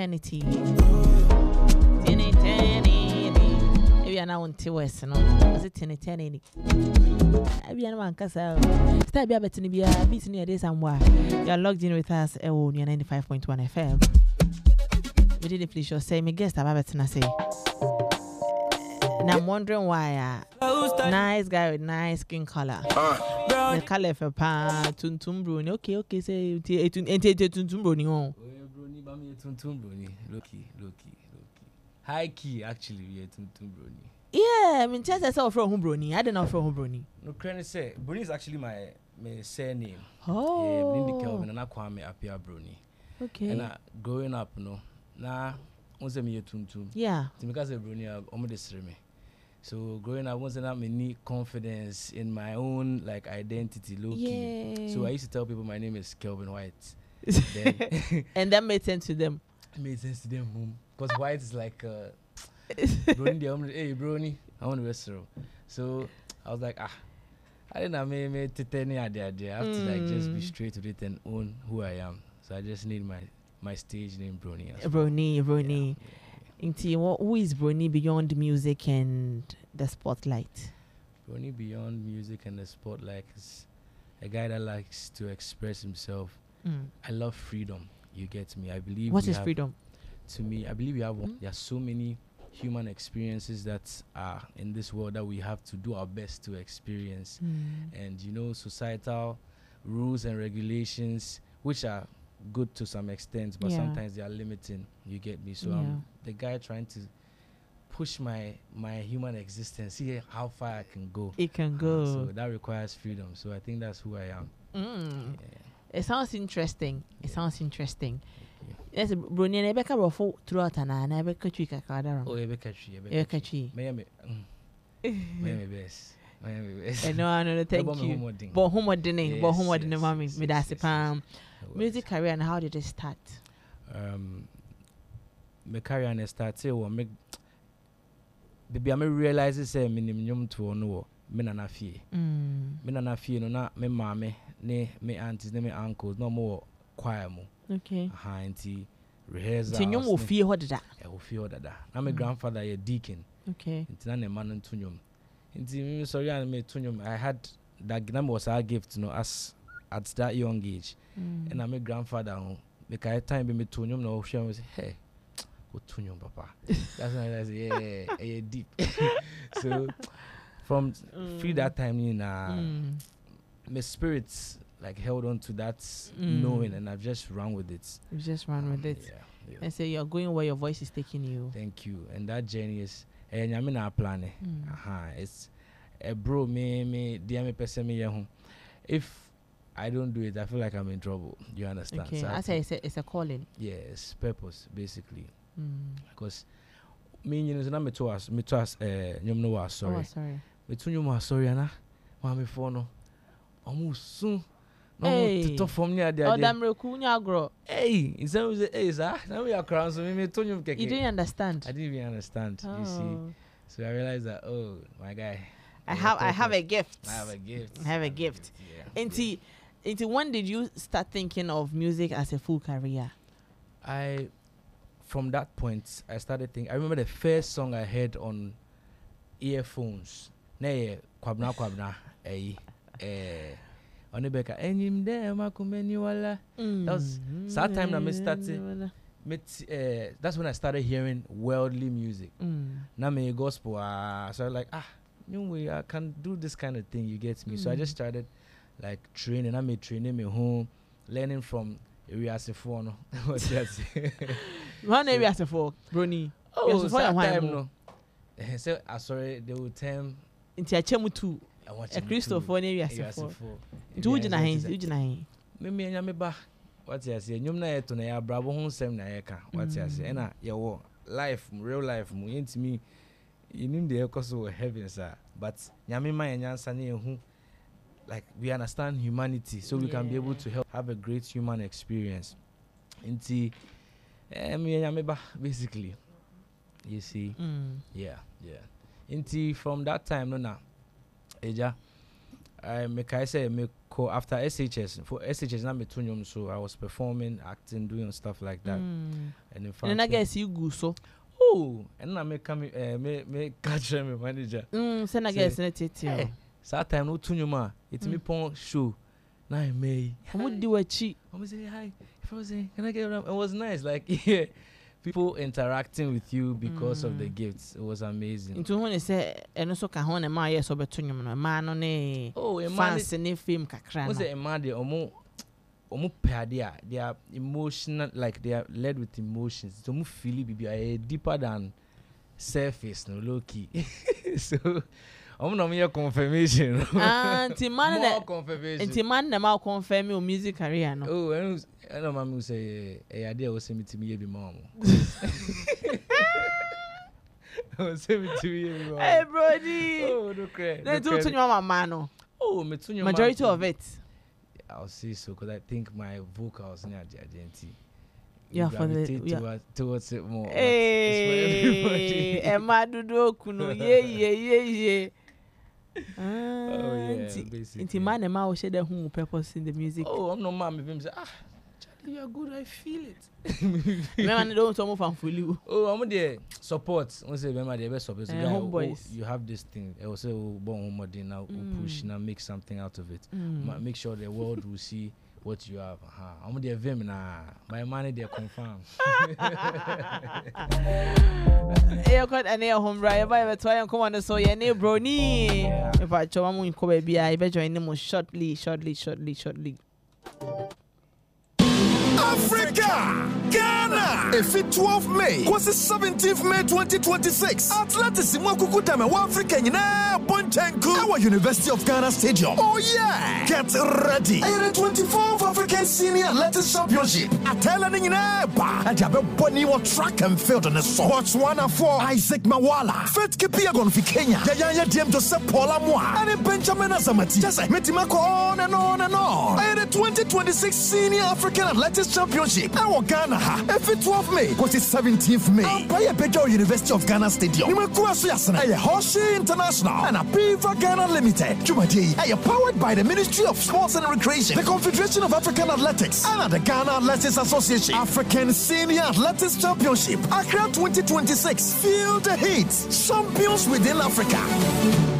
eternity. Maybe I now want to West, no? Was it in eternity? I be an one casa. Stay be a bit to be a bit near this somewhere. You are logged in with us at 95.1 FM. We didn't please say me guest about it and I say. And I'm wondering why nice guy with nice skin color. The color for pa tuntum bruni. Okay, say tuntum bruni on. Bruni, bami tuntum bruni. Loki. High key actually we tuntum bruni. Yeah, I mean just I saw from bruni. I don't know from bruni. No credit say Bruni is actually my surname. Oh. Yeah, Bruni Kelvin and I Kwame appear Bruni. Okay. And growing up, no, nah, once me tuntum. Yeah. Because Bruni almost me. So growing up, wasn't that many confidence in my own like identity, low key. Yeah. So I used to tell people my name is Kelvin White. And that made sense to them. It made sense to them, because White is like, Brony, hey Brony, I want to wrestle. So I was like, I didn't have me to any idea. I have to like just be straight with it and own who I am. So I just need my stage name Brony. Brony. Who is Brony beyond music and the spotlight? Brony beyond music and the spotlight is a guy that likes to express himself. I love freedom. You get me? I believe. What is freedom? To me, I believe we have. There are so many human experiences that are in this world that we have to do our best to experience. And societal rules and regulations, which are good to some extent, but sometimes they are limiting. You get me? So I'm the guy trying to push my human existence, see how far I can go. It can go. So that requires freedom. So I think that's who I am. It sounds interesting. Yes, Bruni and Rebecca were full throughout and I never could trick a card. Oh, Rebecca. Miami best. No, thank you. But homework dinner, mommy. Music career, and how did it start? My career and started baby, I realize say minimum to no me na fie no na me mama ne me aunties ne me uncles no more choir mo. Okay. Auntie rehearsal. Tinyum wo fie ho dada. Wo fie ho dada. Na my grandfather a deacon. Okay. Nti na ne man ntunyum. Nti me sorry and me tunyum. I had that number was our gift, as at that young age. And my grandfather me kai time be me tunyum no share me say hey tunyum papa. That's why I say yeah deep. So from free that time my spirits like held on to that knowing, and I've just run with it. You've just run with it. Yeah. And so you're going where your voice is taking you. Thank you. And that journey is I'm plan. It's a bro me dear me person me. If I don't do it, I feel like I'm in trouble. You understand? Okay. So I say it's a calling. Yes, purpose basically. Because me me to us sorry. Oh, sorry. Me to sorry ana. Mama fono. Almost soon. Hey. To from near there. Oh, damn nya grow. Hey, in some way, hey, sir. Now we are crowned, so me told you. You didn't understand. I didn't even understand. You see, so I realized that my guy. I have a gift. I have a gift. Yeah. Into when did you start thinking of music as a full career? From that point, I started thinking. I remember the first song I heard on earphones. Ne kwabna. Onibeka enyim de makumeni wala. That was that time that I started. That's when I started hearing worldly music. Now me gospel. So I was like I can do this kind of thing. You get me? So I just started like training. I made training me home, learning from area for no. What's that? One area for Brony. Oh, that time no. So sorry, they would term into a chemu too. A Christopher area for. Do you know? Me nyame ba. What you say? Nyum na yeto na ya brabo ho nsem na yeka. What you say? Na ye wo life, real life mu yentimi. You need the ekoso heaven sir. But nyame ma nyansa na ehu. Like we understand humanity, so we can be able to have a great human experience. Inti me nyame ba basically. You see? Yeah. Inti from that time no na. Eja I say me after SHS. For SHS, now me tunyum, so I was performing, acting, doing stuff like that. And in fact, and I guess you go so. Oh, and I make catch my manager. Send I guess it. So time no tunyuma. It's me pon show. Now I may. How would do a cheat? I'm say hi. If I was saying, can I get around? It was nice. Like people interacting with you because of the gifts. It was amazing. Into when they say, and also can hone a man, yes, over tunyum, man on a fancy in film kakran. Was it a man? They are emotional, like they are led with emotions. So feel it deeper than surface, no low key. So I'm not mere confirmation. Auntie man, confirmation. Auntie man, now confirm your music career. No. Oh, I know, Mamma say a idea was sent to me every mom. Hey, Brody. Oh, no credit. They do to your mano. Oh, majority of it. I'll say so because I think my vocals near the identity. Yeah, for the towards it more. Hey, Emma do kuno yeah. Oh yeah, basically. Man, Emma will share the whole purpose in the music. Oh, I'm no man. Me say Charlie, you are good. I feel it. Man, don't talk more for you. Oh, I'm there. Support. I say, remember the best support. Homeboys. You have this thing. I will say, born home now. Push now, make something out of it. Make sure the world will see what you have. I'm there. Vim na. My money they confirm. You got an air home right. If I ever try and come on the so your name Brony. If I show you come baby, I bet join them shortly. Africa, Ghana, if it 12 May, was the 17th May 2026. Atlantis in Wakukutame, Africa, Bonchenku, our University of Ghana Stadium. Oh yeah, get ready. The 24th African Senior Athletics Championship. Atelaning in Eba, and Jabe Bonnie or track and field on the Sports 104. Isaac Mawala, Fed Kipiagon for Kenya, Yaya Diem Joseph Paula Moa, and Benjamin Azamati, just Metimako on and on and on. And the 2026 Senior African Athletics Championship. Our Ghana, if it 12 May, was the 17th May. By a Bejo University of Ghana Stadium. You may cross a Hoshi International and a Piva Ghana Limited. Jumaji, are powered by the Ministry of Sports and Recreation, the Confederation of African Athletics, and the Ghana Athletics Association. African Senior Athletics Championship, Accra 2026. Feel the heat. Champions within Africa.